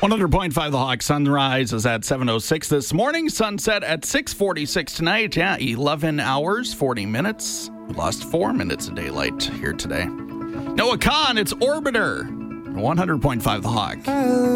100.5 The Hawk. Sunrise is at 7:06 this morning. Sunset at 6:46 tonight. Yeah, 11 hours, 40 minutes. We lost 4 minutes of daylight here today. Noah Kahn, it's Orbiter. 100.5 The Hawk.